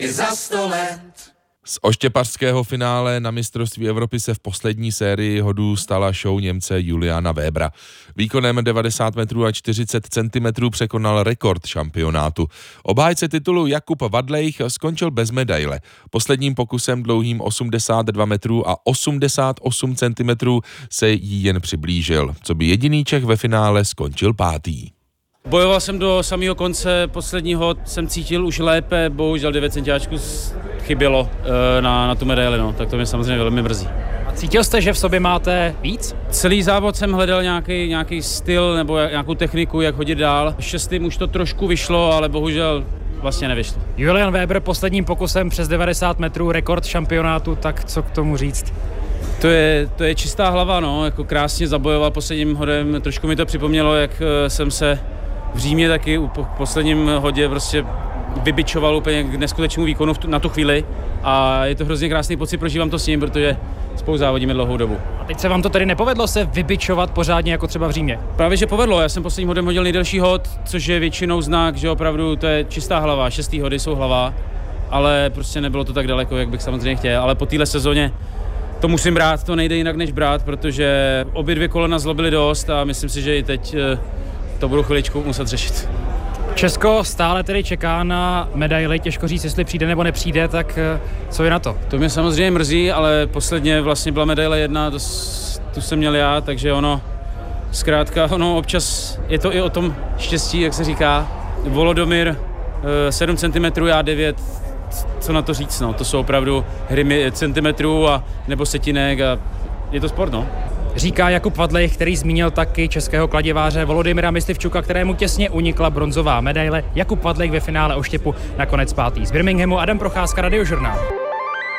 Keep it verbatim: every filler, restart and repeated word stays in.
i za sto let. Z oštěpařského finále na mistrovství Evropy se v poslední sérii hodů stala show Němce Juliana Webera. Výkonem devadesát metrů a čtyřicet centimetrů překonal rekord šampionátu. Obhájce titulu Jakub Vadlejch skončil bez medaile. Posledním pokusem dlouhým osmdesát dva metrů a osmdesát osm centimetrů se jí jen přiblížil. Co by jediný Čech ve finále skončil pátý. Bojoval jsem do samého konce, posledního jsem cítil už lépe, bohužel devět centiáčků chybělo na, na tu medaili, no, tak to mě samozřejmě velmi mrzí. A cítil jste, že v sobě máte víc? Celý závod jsem hledal nějaký, nějaký styl nebo nějakou techniku, jak hodit dál. Šestým už to trošku vyšlo, ale bohužel vlastně nevyšlo. Julian Weber posledním pokusem přes devadesát metrů, rekord šampionátu, tak co k tomu říct? To je, to je čistá hlava, no, jako krásně zabojoval posledním hodem, trošku mi to připomnělo, jak jsem se v Římě taky u posledním hodě prostě vybičoval úplně k neskutečnému výkonu na tu chvíli a je to hrozně krásný pocit, prožívám to s ním, protože spolu závodíme dlouhou dobu. A teď se vám to tedy nepovedlo se vybičovat pořádně jako třeba v Římě? Právě, že povedlo, já jsem posledním hodem hodil nejdelší hod, což je většinou znak, že opravdu to je čistá hlava, šestý hody jsou hlava, ale prostě nebylo to tak daleko, jak bych samozřejmě chtěl, ale po téhle sezóně to musím brát, to nejde jinak než brát, protože obě dvě kolena zlobily dost a myslím si, že i teď to budu chviličku muset řešit. Česko stále tedy čeká na medaili, těžko říct, jestli přijde nebo nepřijde, tak co je na to? To mě samozřejmě mrzí, ale posledně vlastně byla medaile jedna, to, tu jsem měl já, takže ono, zkrátka, ono občas je to i o tom štěstí, jak se říká. Volodomir sedm centimetrů, já devět, co na to říct, no, to jsou opravdu hry centimetrů a nebo setinek a je to sport, no. Říká Jakub Vadlejch, který zmínil taky českého kladiváře Volodymyra Myslivčuka, kterému těsně unikla bronzová medaile. Jakub Vadlejch ve finále oštěpu nakonec pátý. Z Birminghamu Adam Procházka, Radiožurnál.